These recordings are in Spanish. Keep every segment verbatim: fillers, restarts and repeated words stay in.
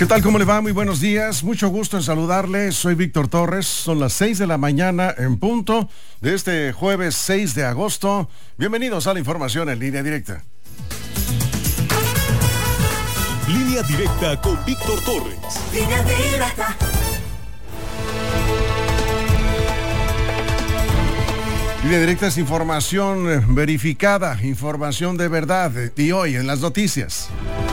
¿Qué tal? ¿Cómo le va? Muy buenos días. Mucho gusto en saludarle. Soy Víctor Torres. Son las seis de la mañana en punto de este jueves seis de agosto. Bienvenidos a la información en Línea Directa. Línea Directa con Víctor Torres. Línea Directa. Línea Directa es información verificada, información de verdad. Y hoy en las noticias.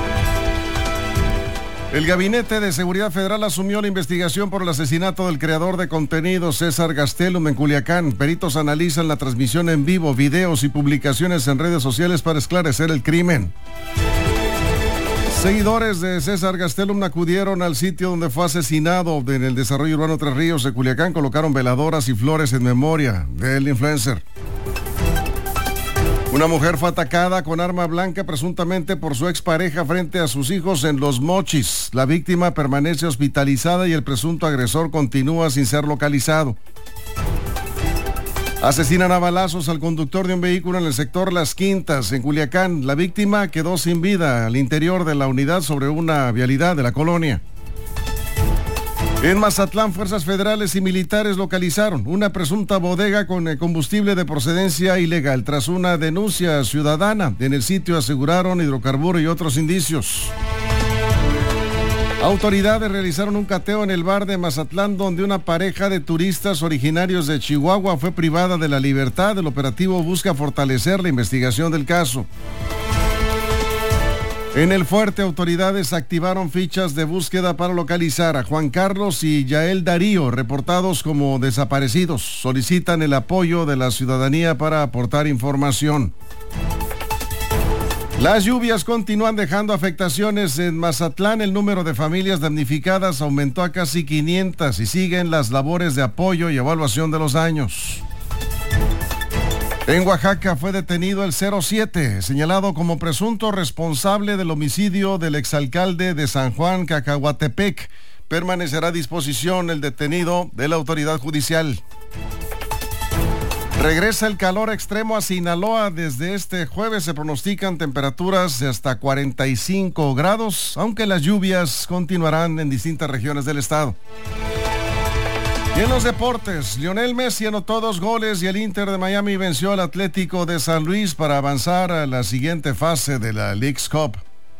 El Gabinete de Seguridad Federal asumió la investigación por el asesinato del creador de contenido César Gastelum en Culiacán. Peritos analizan la transmisión en vivo, videos y publicaciones en redes sociales para esclarecer el crimen. Seguidores de César Gastelum acudieron al sitio donde fue asesinado en el desarrollo urbano Tres Ríos de Culiacán. Colocaron veladoras y flores en memoria del influencer. Una mujer fue atacada con arma blanca presuntamente por su expareja frente a sus hijos en Los Mochis. La víctima permanece hospitalizada y el presunto agresor continúa sin ser localizado. Asesinan a balazos al conductor de un vehículo en el sector Las Quintas, en Culiacán. La víctima quedó sin vida al interior de la unidad sobre una vialidad de la colonia. En Mazatlán, fuerzas federales y militares localizaron una presunta bodega con combustible de procedencia ilegal. Tras una denuncia ciudadana, en el sitio aseguraron hidrocarburos y otros indicios. Autoridades realizaron un cateo en el bar de Mazatlán, donde una pareja de turistas originarios de Chihuahua fue privada de la libertad. El operativo busca fortalecer la investigación del caso. En El Fuerte, autoridades activaron fichas de búsqueda para localizar a Juan Carlos y Yael Darío, reportados como desaparecidos. Solicitan el apoyo de la ciudadanía para aportar información. Las lluvias continúan dejando afectaciones en Mazatlán. El número de familias damnificadas aumentó a casi quinientas y siguen las labores de apoyo y evaluación de los daños. En Oaxaca fue detenido el cero siete, señalado como presunto responsable del homicidio del exalcalde de San Juan, Cacahuatepec. Permanecerá a disposición el detenido de la autoridad judicial. Regresa el calor extremo a Sinaloa. Desde este jueves se pronostican temperaturas de hasta cuarenta y cinco grados, aunque las lluvias continuarán en distintas regiones del estado. Y en los deportes, Lionel Messi anotó dos goles y el Inter de Miami venció al Atlético de San Luis para avanzar a la siguiente fase de la Leagues Cup.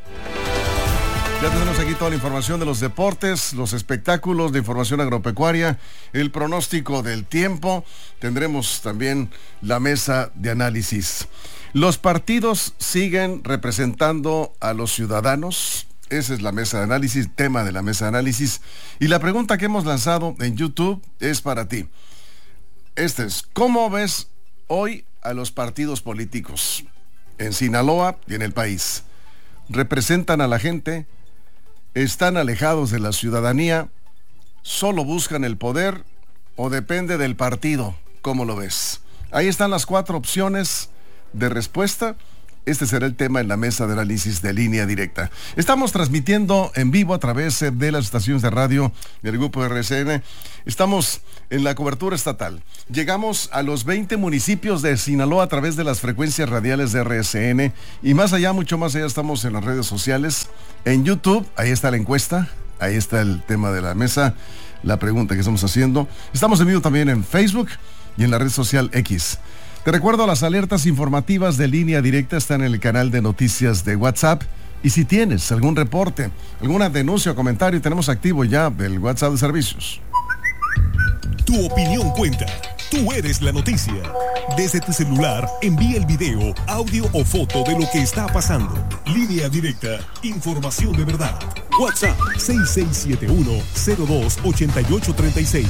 Ya tenemos aquí toda la información de los deportes, los espectáculos, de información agropecuaria, el pronóstico del tiempo. Tendremos también la mesa de análisis. Los partidos siguen representando a los ciudadanos. Esa es la mesa de análisis, tema de la mesa de análisis. Y la pregunta que hemos lanzado en YouTube es para ti. Este es, ¿cómo ves hoy a los partidos políticos en Sinaloa y en el país? ¿Representan a la gente? ¿Están alejados de la ciudadanía? ¿Solo buscan el poder? ¿O depende del partido? ¿Cómo lo ves? Ahí están las cuatro opciones de respuesta. Este será el tema en la mesa de análisis de Línea Directa. Estamos transmitiendo en vivo a través de las estaciones de radio del grupo R C N. Estamos en la cobertura estatal. Llegamos a los veinte municipios de Sinaloa a través de las frecuencias radiales de R C N. Y más allá, mucho más allá, estamos en las redes sociales. En YouTube, ahí está la encuesta. Ahí está el tema de la mesa, la pregunta que estamos haciendo. Estamos en vivo también en Facebook y en la red social X. Te recuerdo, las alertas informativas de Línea Directa están en el canal de noticias de WhatsApp. Y si tienes algún reporte, alguna denuncia o comentario, tenemos activo ya el WhatsApp de servicios. Tu opinión cuenta. Tú eres la noticia. Desde tu celular, envía el video, audio o foto de lo que está pasando. Línea Directa, información de verdad. WhatsApp seis seis siete uno cero dos ocho ocho tres seis.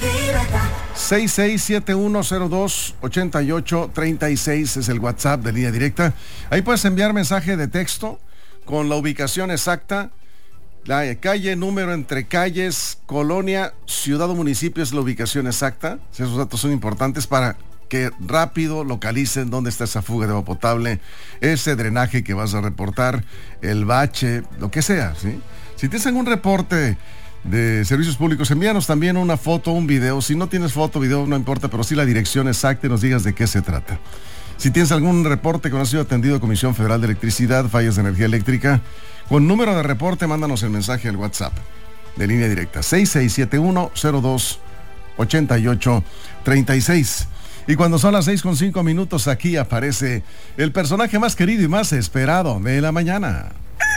seis seis siete uno cero dos ocho ocho tres seis es el WhatsApp de Línea Directa. Ahí puedes enviar mensaje de texto con la ubicación exacta, la calle, número entre calles, colonia, ciudad o municipio es la ubicación exacta. Esos datos son importantes para que rápido localicen dónde está esa fuga de agua potable, ese drenaje que vas a reportar, el bache, lo que sea, ¿sí? Si tienes algún reporte de servicios públicos, envíanos también una foto, un video. Si no tienes foto, video, no importa, pero sí la dirección exacta y nos digas de qué se trata. Si tienes algún reporte que no ha sido atendido, Comisión Federal de Electricidad, fallas de energía eléctrica, Con número de reporte, mándanos el mensaje al WhatsApp de línea directa seis seis siete uno cero dos ocho ocho tres seis. Y cuando son las seis con cinco minutos, aquí aparece el personaje más querido y más esperado de la mañana.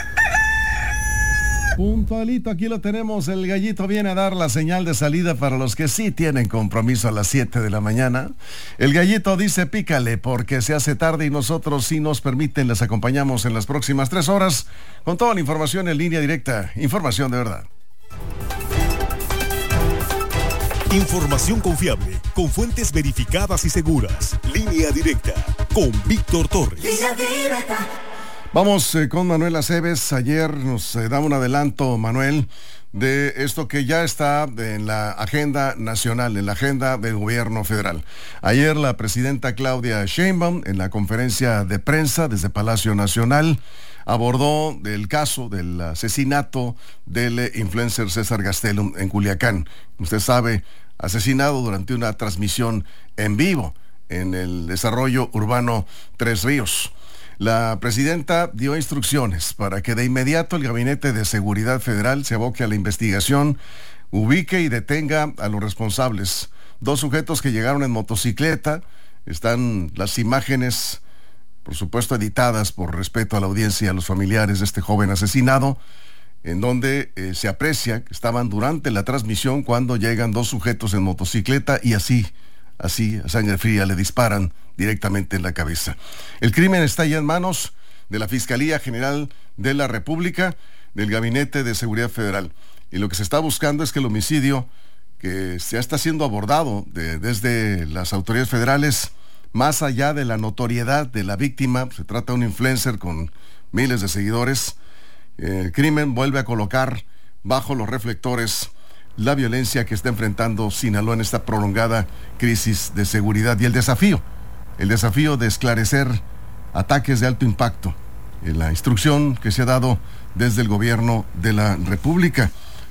Puntualito, aquí lo tenemos. El gallito viene a dar la señal de salida para los que sí tienen compromiso a las siete de la mañana. El gallito dice pícale porque se hace tarde y nosotros, si nos permiten, les acompañamos en las próximas tres horas con toda la información en línea directa. Información de verdad. Información confiable, con fuentes verificadas y seguras. Línea directa, con Víctor Torres. Línea directa. Vamos eh, con Manuel Aceves. Ayer nos eh, daba un adelanto, Manuel, de esto que ya está en la agenda nacional, en la agenda del gobierno federal. Ayer la presidenta Claudia Sheinbaum, en la conferencia de prensa desde Palacio Nacional, abordó el caso del asesinato del influencer César Gastelum en Culiacán. Usted sabe, asesinado durante una transmisión en vivo en el desarrollo urbano Tres Ríos. La presidenta dio instrucciones para que de inmediato el Gabinete de Seguridad Federal se aboque a la investigación, ubique y detenga a los responsables. Dos sujetos que llegaron en motocicleta, están las imágenes, por supuesto editadas por respeto a la audiencia y a los familiares de este joven asesinado, en donde eh, se aprecia que estaban durante la transmisión cuando llegan dos sujetos en motocicleta y así, así, a sangre fría, le disparan directamente en la cabeza. El crimen está ya en manos de la Fiscalía General de la República, del Gabinete de Seguridad Federal. Y lo que se está buscando es que el homicidio, que se está siendo abordado de, desde las autoridades federales, más allá de la notoriedad de la víctima, se trata de un influencer con miles de seguidores, el crimen vuelve a colocar bajo los reflectores la violencia que está enfrentando Sinaloa en esta prolongada crisis de seguridad y el desafío, el desafío de esclarecer ataques de alto impacto, en la instrucción que se ha dado desde el gobierno de la República.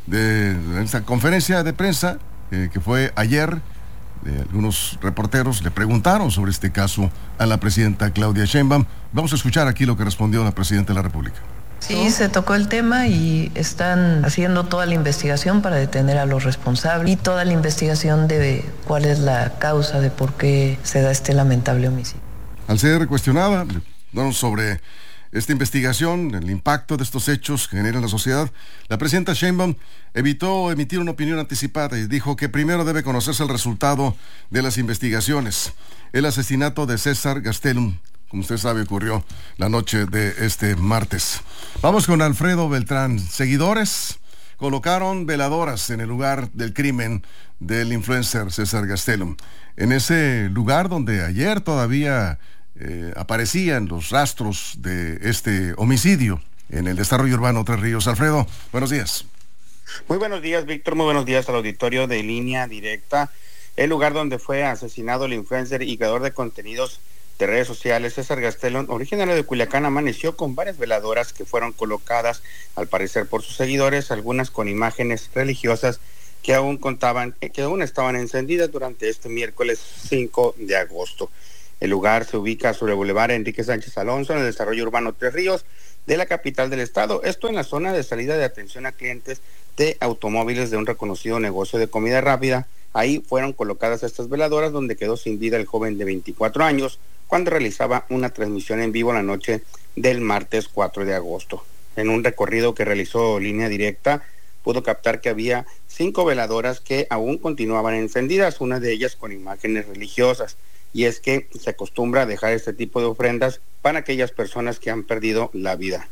De esta conferencia de prensa eh, que fue ayer, eh, algunos reporteros le preguntaron sobre este caso a la presidenta Claudia Sheinbaum. Vamos a escuchar aquí lo que respondió la presidenta de la República. Sí, se tocó el tema y están haciendo toda la investigación para detener a los responsables y toda la investigación de cuál es la causa de por qué se da este lamentable homicidio. Al ser cuestionada no, sobre esta investigación, el impacto de estos hechos que generan la sociedad, la presidenta Sheinbaum evitó emitir una opinión anticipada y dijo que primero debe conocerse el resultado de las investigaciones. El asesinato de César Gastelum, como usted sabe, ocurrió la noche de este martes. Vamos con Alfredo Beltrán. Seguidores colocaron veladoras en el lugar del crimen del influencer César Gastelum. En ese lugar donde ayer todavía eh, aparecían los rastros de este homicidio en el desarrollo urbano Tres Ríos. Alfredo, buenos días. Muy buenos días, Víctor. Muy buenos días al auditorio de Línea Directa. El lugar donde fue asesinado el influencer y creador de contenidos de redes sociales César Gastelum, originario de Culiacán, amaneció con varias veladoras que fueron colocadas, al parecer por sus seguidores, algunas con imágenes religiosas que aún contaban, que aún estaban encendidas durante este miércoles cinco de agosto. El lugar se ubica sobre el Boulevard Enrique Sánchez Alonso, en el desarrollo urbano Tres Ríos de la capital del estado. Esto en la zona de salida de atención a clientes de automóviles de un reconocido negocio de comida rápida. Ahí fueron colocadas estas veladoras, donde quedó sin vida el joven de veinticuatro años cuando realizaba una transmisión en vivo la noche del martes cuatro de agosto. En un recorrido que realizó Línea Directa, pudo captar que había cinco veladoras que aún continuaban encendidas, una de ellas con imágenes religiosas. Y es que se acostumbra a dejar este tipo de ofrendas para aquellas personas que han perdido la vida.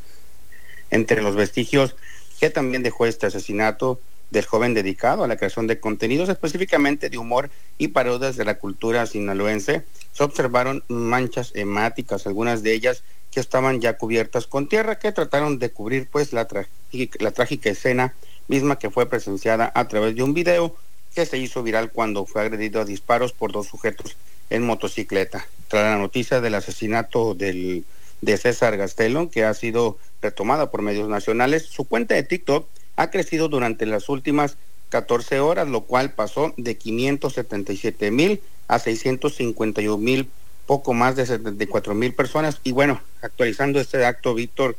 Entre los vestigios que también dejó este asesinato del joven dedicado a la creación de contenidos, específicamente de humor y parodias de la cultura sinaloense, se observaron manchas hemáticas, algunas de ellas que estaban ya cubiertas con tierra, que trataron de cubrir pues la, la trágica escena misma que fue presenciada a través de un video que se hizo viral cuando fue agredido a disparos por dos sujetos en motocicleta. Tras la noticia del asesinato del, de César Gastelum, que ha sido retomada por medios nacionales, su cuenta de TikTok ha crecido durante las últimas catorce horas, lo cual pasó de quinientos setenta y siete mil a seiscientos cincuenta y un mil, poco más de setenta y cuatro mil personas. Y bueno, actualizando este dato, Víctor,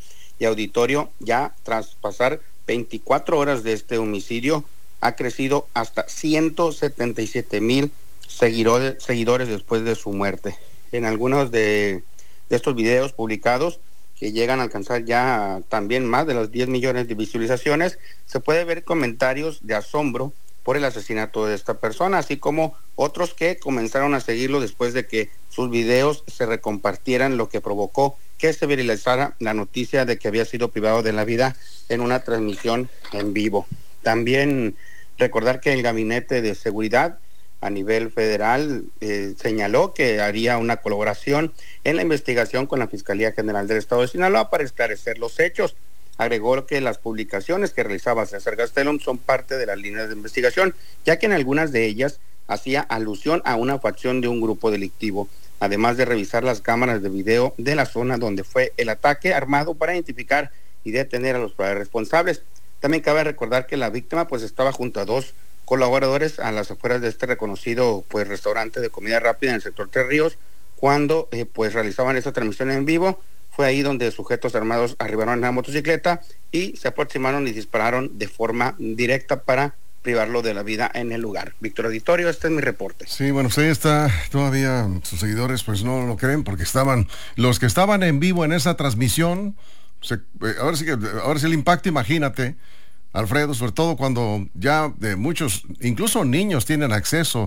y auditorio, ya tras pasar veinticuatro horas de este homicidio, ha crecido hasta ciento setenta y siete mil seguidores, seguidores después de su muerte. En algunos de, de estos videos publicados, que llegan a alcanzar ya también más de los diez millones de visualizaciones, se puede ver comentarios de asombro por el asesinato de esta persona, así como otros que comenzaron a seguirlo después de que sus videos se recompartieran, lo que provocó que se viralizara la noticia de que había sido privado de la vida en una transmisión en vivo. También recordar que el Gabinete de Seguridad a nivel federal eh, señaló que haría una colaboración en la investigación con la Fiscalía General del Estado de Sinaloa para esclarecer los hechos. Agregó que las publicaciones que realizaba César Gastelum son parte de las líneas de investigación, ya que en algunas de ellas hacía alusión a una facción de un grupo delictivo, además de revisar las cámaras de video de la zona donde fue el ataque armado para identificar y detener a los responsables. También cabe recordar que la víctima pues estaba junto a dos colaboradores a las afueras de este reconocido pues restaurante de comida rápida en el sector Tres Ríos, cuando eh, pues realizaban esta transmisión en vivo. Fue ahí donde sujetos armados arribaron en la motocicleta y se aproximaron y dispararon de forma directa para privarlo de la vida en el lugar. Víctor Auditorio, este es mi reporte. Sí, bueno, pues ahí está, todavía sus seguidores pues no lo creen porque estaban, los que estaban en vivo en esa transmisión, se, ahora sí que, ahora sí el impacto, imagínate, Alfredo, sobre todo cuando ya de muchos, incluso niños tienen acceso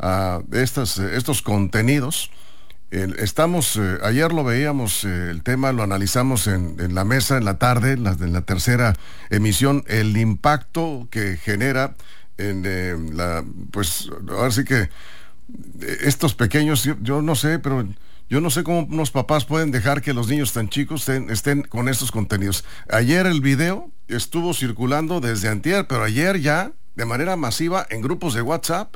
a estos, estos contenidos. Eh, estamos, eh, ayer lo veíamos, eh, el tema lo analizamos en, en la mesa en la tarde, la, en la tercera emisión, el impacto que genera en eh, la, pues ahora sí que eh, estos pequeños, yo, yo no sé, pero yo no sé cómo unos papás pueden dejar que los niños tan chicos estén, estén con estos contenidos. Ayer el video estuvo circulando desde antier, pero ayer ya de manera masiva en grupos de WhatsApp.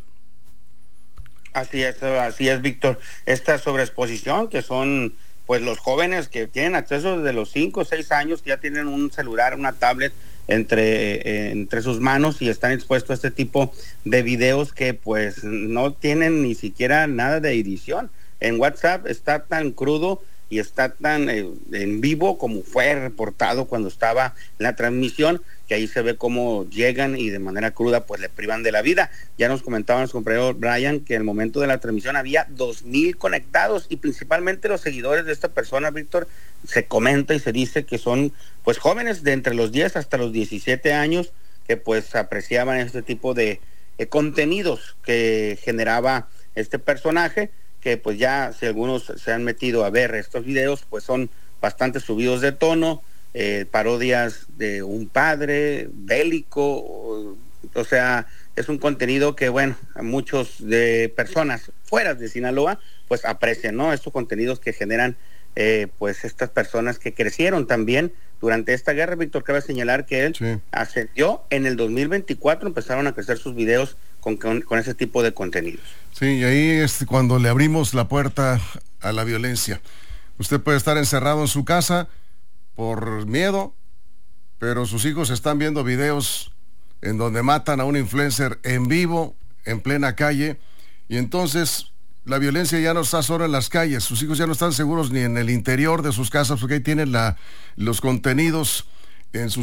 Así es, así es, Víctor. Esta sobreexposición que son pues los jóvenes que tienen acceso desde los cinco o seis años, que ya tienen un celular, una tablet entre, eh, entre sus manos y están expuestos a este tipo de videos que pues no tienen ni siquiera nada de edición. En WhatsApp está tan crudo y está tan eh, en vivo como fue reportado cuando estaba la transmisión, que ahí se ve cómo llegan y de manera cruda pues le privan de la vida. Ya nos comentaba nuestro compañero Brian que en el momento de la transmisión había dos mil conectados y principalmente los seguidores de esta persona, Víctor, se comenta y se dice que son pues jóvenes de entre los diez hasta los diecisiete años que pues apreciaban este tipo de eh, contenidos que generaba este personaje, que pues ya si algunos se han metido a ver estos videos, pues son bastante subidos de tono, eh, parodias de un padre bélico, o, o sea, es un contenido que, bueno, a muchos de personas fuera de Sinaloa, pues aprecian, ¿no? Estos contenidos que generan, eh, pues estas personas que crecieron también durante esta guerra. Víctor, cabe señalar que él sí ascendió en el dos mil veinticuatro, empezaron a crecer sus videos con, con, con ese tipo de contenidos. Sí, y ahí es cuando le abrimos la puerta a la violencia. Usted puede estar encerrado en su casa por miedo, pero sus hijos están viendo videos en donde matan a un influencer en vivo, en plena calle, y entonces la violencia ya no está solo en las calles. Sus hijos ya no están seguros ni en el interior de sus casas porque ahí tienen la, los contenidos en sus